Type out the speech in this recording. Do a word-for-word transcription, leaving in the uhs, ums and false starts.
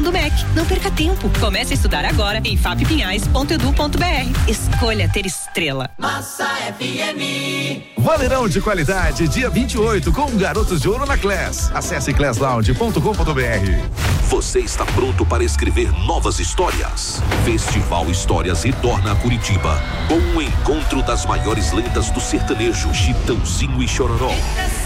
do M E C. Não perca tempo. Comece a estudar agora em fapipinhais ponto edu ponto br. Escolha ter estrela. Massa F M. Valerão de qualidade, dia vinte e oito, com Garotos de Ouro na Class. Acesse class lounge ponto com ponto br. Você está pronto para escrever novas histórias? Festival Histórias retorna a Curitiba com o encontro das maiores lendas do sertanejo, Chitãozinho e Chororó.